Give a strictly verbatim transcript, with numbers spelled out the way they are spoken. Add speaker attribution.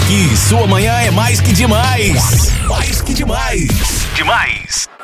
Speaker 1: Aqui, sua manhã é mais que demais. Mais que demais. Demais.